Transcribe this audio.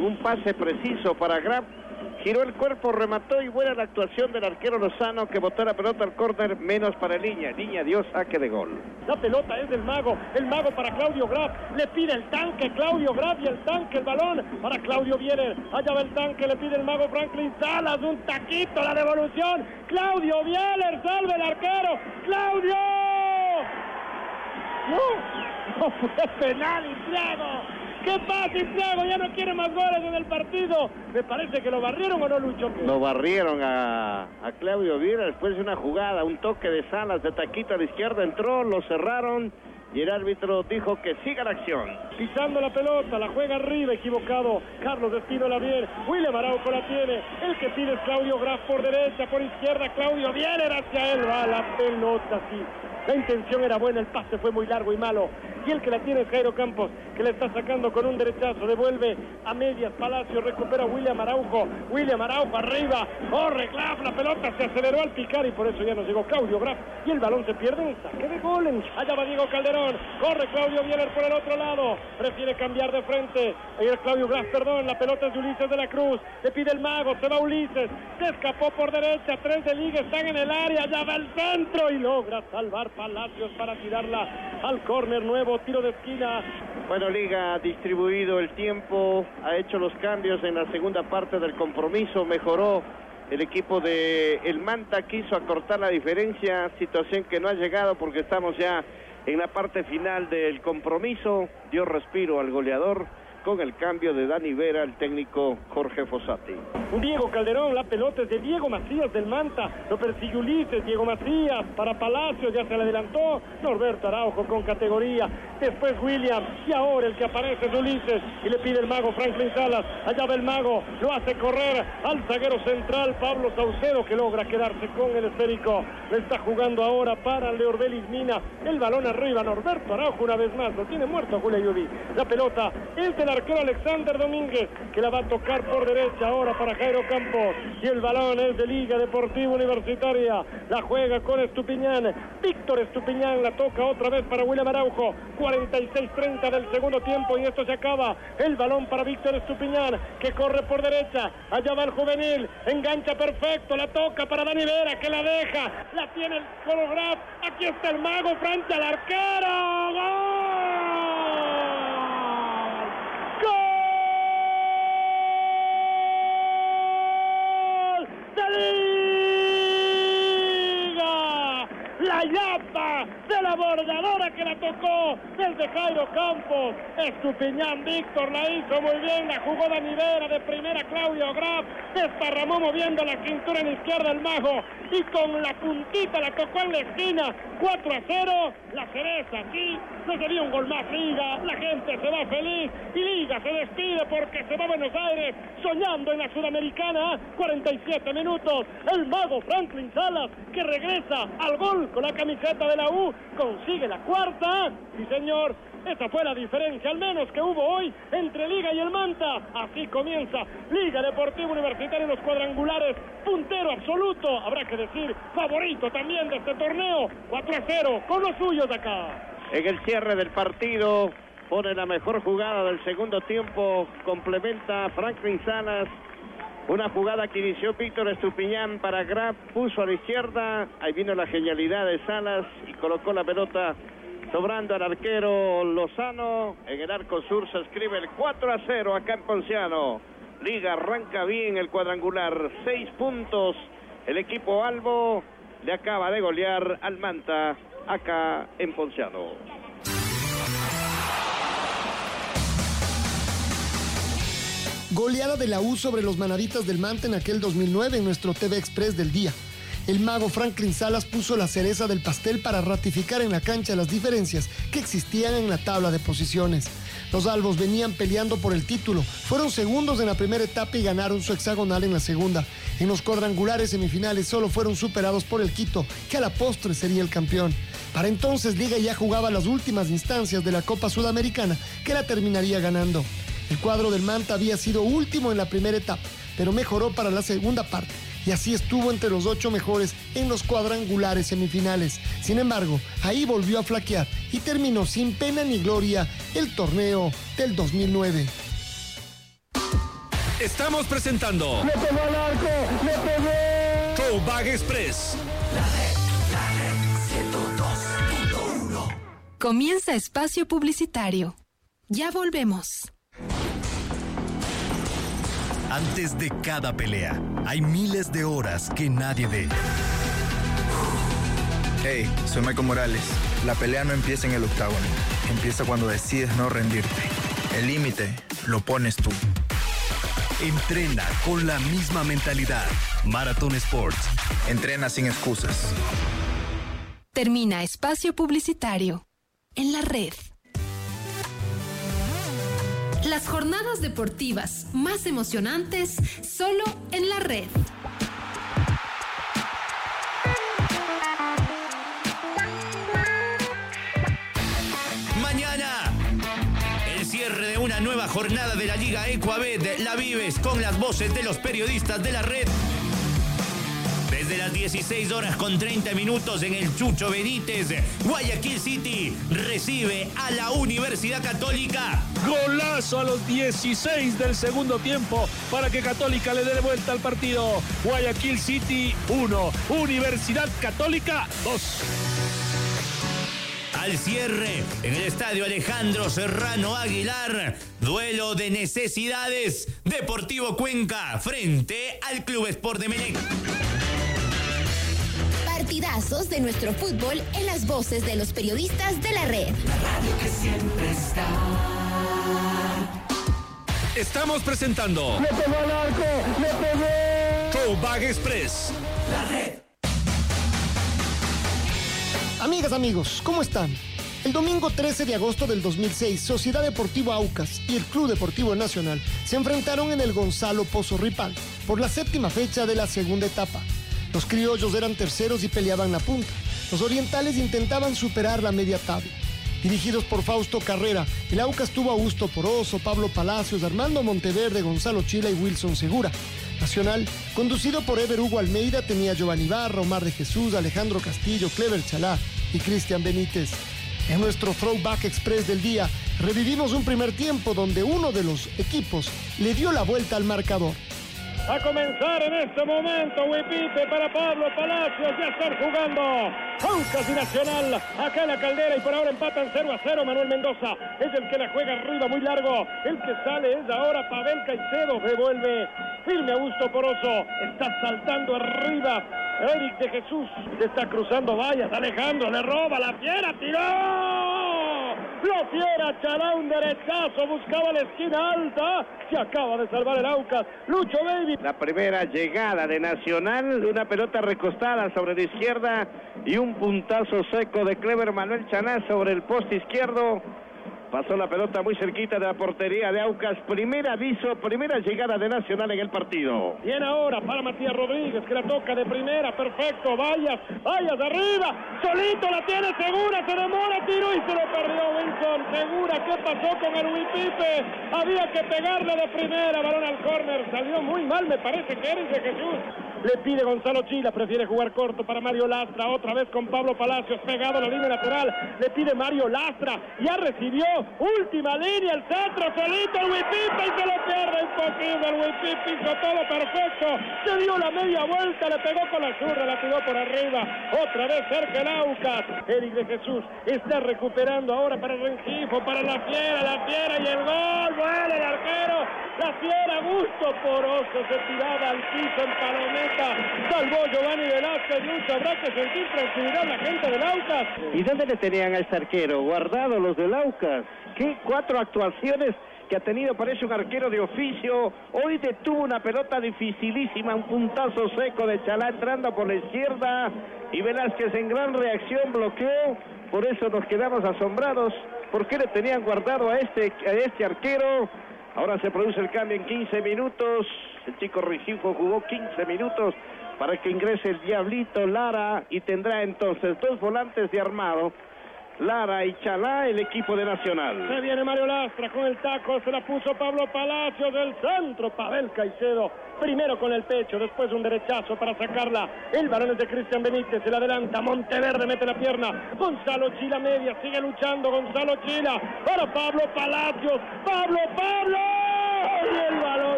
un pase preciso para Graf. Giró el cuerpo, remató y buena la actuación del arquero Lozano que botó la pelota al córner, menos para Liña. Liña dio saque de gol. La pelota es del Mago, el Mago para Claudio Graf, le pide el tanque Claudio Graf y el tanque, el balón para Claudio Bieler, allá va el tanque, le pide el Mago Franklin Salas, un taquito, la devolución, Claudio Bieler, salve el arquero, Claudio. No fue penal, Itriago. ¿Qué pasa, Itriago? Ya no quiere más goles en el partido. Me parece que lo barrieron o no, Lucho. Lo barrieron a Claudio Viera después de una jugada, un toque de Salas de taquito a la izquierda, entró, lo cerraron y el árbitro dijo que siga la acción. Pisando la pelota, la juega arriba, equivocado. Carlos Espínola bien, William Araujo la tiene. El que pide es Claudio Graf por derecha, por izquierda, Claudio Bieler hacia él. Va la pelota, sí. La intención era buena, el pase fue muy largo y malo. Y el que la tiene es Jairo Campos, que la está sacando con un derechazo, devuelve a medias Palacio, recupera William Araujo arriba, corre Graf, la pelota se aceleró al picar y por eso ya no llegó Claudio Graf y el balón se pierde en saque de gol. Allá va Diego Calderón, corre Claudio Bieler por el otro lado, prefiere cambiar de frente, Claudio Graf, la pelota es de Ulises de la Cruz, le pide el Mago, se va Ulises, se escapó por derecha, 3 de Liga están en el área, allá va el centro y logra salvar Palacios para tirarla al córner nuevo. Tiro de esquina. Bueno, Liga ha distribuido el tiempo, ha hecho los cambios en la segunda parte del compromiso, mejoró el equipo de el Manta, quiso acortar la diferencia, situación que no ha llegado porque estamos ya en la parte final del compromiso, dio respiro al goleador con el cambio de Dani Vera, el técnico Jorge Fossati. Diego Calderón, la pelota es de Diego Macías del Manta, lo persigue Ulises, Diego Macías para Palacios, ya se le adelantó Norberto Araujo con categoría, después William y ahora el que aparece es Ulises y le pide el Mago Franklin Salas, allá va el Mago, lo hace correr al zaguero central Pablo Saucedo que logra quedarse con el esférico, le está jugando ahora para Leordelis Mina, el balón arriba, Norberto Araujo una vez más, lo tiene muerto Julio Yubi, la pelota es del arquero Alexander Domínguez que la va a tocar por derecha ahora para Jairo Campos y el balón es de Liga Deportiva Universitaria, la juega con Estupiñán, Víctor Estupiñán la toca otra vez para William Araujo, 46-30 del segundo tiempo y esto se acaba, el balón para Víctor Estupiñán que corre por derecha, allá va el juvenil, engancha perfecto, la toca para Dani Vera que la deja, la tiene el Colograf, aquí está el Mago frente al arquero, ¡gol! La llapa de la bordadora que la tocó desde Jairo Campos, Estupiñán Víctor la hizo muy bien, la jugó Dani Vera de primera, Claudio Graf desparramó moviendo la cintura en izquierda el Mago y con la puntita la tocó en la esquina, 4-0, la cereza aquí, no sería un gol más Liga, la gente se va feliz y Liga se despide porque se va a Buenos Aires soñando en la Sudamericana, 47 minutos, el Mago Franklin Salas que regresa al gol con la camiseta de la U, consigue la cuarta, sí señor, esa fue la diferencia al menos que hubo hoy entre Liga y el Manta, así comienza Liga Deportiva Universitaria en los cuadrangulares, puntero absoluto, habrá que decir, favorito también de este torneo, 4-0 con los suyos de acá. En el cierre del partido, pone la mejor jugada del segundo tiempo, complementa Franklin Salas, una jugada que inició Víctor Estupiñán para Graf, puso a la izquierda, ahí vino la genialidad de Salas y colocó la pelota sobrando al arquero Lozano, en el arco sur se escribe el 4-0 acá en Ponciano, Liga arranca bien el cuadrangular, 6 puntos, el equipo Albo le acaba de golear al Manta acá en Ponciano. Goleada de la U sobre los manaditas del Manta en aquel 2009 en nuestro TV Express del día. El Mago Franklin Salas puso la cereza del pastel para ratificar en la cancha las diferencias que existían en la tabla de posiciones. Los albos venían peleando por el título, fueron segundos en la primera etapa y ganaron su hexagonal en la segunda. En los cuadrangulares semifinales solo fueron superados por el Quito, que a la postre sería el campeón. Para entonces Liga ya jugaba las últimas instancias de la Copa Sudamericana, que la terminaría ganando. El cuadro del Manta había sido último en la primera etapa, pero mejoró para la segunda parte, y así estuvo entre los 8 mejores en los cuadrangulares semifinales. Sin embargo, ahí volvió a flaquear y terminó sin pena ni gloria el torneo del 2009. Estamos presentando... ¡Le pegó al arco! ¡Le pegó! Throwback Express. La red 102.1. Comienza espacio publicitario. Ya volvemos. Antes de cada pelea, hay miles de horas que nadie ve. Hey, soy Michael Morales. La pelea no empieza en el octágono. Empieza cuando decides no rendirte. El límite lo pones tú. Entrena con la misma mentalidad. Marathon Sports. Entrena sin excusas. Termina espacio publicitario. En la red. Las jornadas deportivas más emocionantes solo en la red. Mañana, el cierre de una nueva jornada de la Liga Ecuabet. La vives con las voces de los periodistas de la red. Desde las 16:30 en el Chucho Benítez, Guayaquil City recibe a la Universidad Católica. Golazo a los 16 del segundo tiempo para que Católica le dé vuelta al partido. Guayaquil City 1, Universidad Católica 2. Al cierre, en el estadio Alejandro Serrano Aguilar, duelo de necesidades. Deportivo Cuenca frente al Club Sport de Emelec. Partidazos de nuestro fútbol en las voces de los periodistas de la red. La radio que siempre está. Estamos presentando... ¡Le pegó al arco! ¡Le pegó! Throwback Express. La red. Amigas, amigos, ¿cómo están? El domingo 13 de agosto del 2006, Sociedad Deportiva Aucas y el Club Deportivo Nacional se enfrentaron en el Gonzalo Pozo Ripal por la séptima fecha de la segunda etapa. Los criollos eran terceros y peleaban la punta. Los orientales intentaban superar la media tabla. Dirigidos por Fausto Carrera, el Aucas tuvo a Augusto Poroso, Pablo Palacios, Armando Monteverde, Gonzalo Chila y Wilson Segura. Nacional, conducido por Ever Hugo Almeida, tenía Giovanni Barra, Omar de Jesús, Alejandro Castillo, Clever Chalá y Cristian Benítez. En nuestro Throwback Express del día, revivimos un primer tiempo donde uno de los equipos le dio la vuelta al marcador. A comenzar en este momento, Huipipe para Pablo Palacios, ya están jugando Aucas y Nacional, acá en la Caldera, y por ahora empatan 0-0. Manuel Mendoza es el que la juega arriba, muy largo, el que sale es ahora Pavel Caicedo, devuelve firme Augusto Poroso, está saltando arriba Eric de Jesús, se está cruzando vallas, Alejandro le roba, la fiera tiró. La fiera Chalá, un derechazo, buscaba la esquina alta, se acaba de salvar el Aucas, Lucho Baby. La primera llegada de Nacional, una pelota recostada sobre la izquierda y un puntazo seco de Clever Manuel Chalá sobre el poste izquierdo. Pasó la pelota muy cerquita de la portería de Aucas. Primer aviso, primera llegada de Nacional en el partido. Bien ahora para Matías Rodríguez, que la toca de primera, perfecto, Vallas arriba, solito la tiene Segura, se demora, tiro y se lo perdió Wilson Segura. ¿Qué pasó con el Huipipe? Había que pegarle de primera, balón al córner, salió muy mal, me parece que Eric de Jesús. Le pide Gonzalo Chila, prefiere jugar corto para Mario Lastra, otra vez con Pablo Palacios, pegado a la línea lateral, le pide Mario Lastra, ya recibió, última línea, el centro, solito el Huipipe y se lo pierde imposible, el Huipipe hizo todo perfecto, se dio la media vuelta, le pegó con la zurda, la tiró por arriba, otra vez cerca el Aucas, Eric de Jesús está recuperando ahora para Rengifo, para la fiera y el gol, vuela el arquero, la fiera, Augusto Poroso se tiraba al piso en palometa, salvó Giovanni Velázquez, Lucho, habrá que sentir tranquilidad la gente del Aucas. ¿Y dónde le tenían a este arquero? Guardado los del Aucas. ¿Qué 4 actuaciones que ha tenido? Parece un arquero de oficio. Hoy detuvo una pelota dificilísima, un puntazo seco de Chalá entrando por la izquierda y Velázquez en gran reacción bloqueó. Por eso nos quedamos asombrados. ¿Por qué le tenían guardado a este arquero? Ahora se produce el cambio en 15 minutos. El chico Rengifo jugó 15 minutos para que ingrese el Diablito Lara y tendrá entonces 2 volantes de armado. Lara y Chalá, el equipo de Nacional. Se viene Mario Lastra con el taco, se la puso Pablo Palacios del centro, Pavel Caicedo, primero con el pecho, después un derechazo para sacarla, el balón es de Cristian Benítez, se la adelanta, Monteverde mete la pierna, Gonzalo Chila media, sigue luchando Gonzalo Chila, para Pablo Palacios, ¡Pablo! Y el balón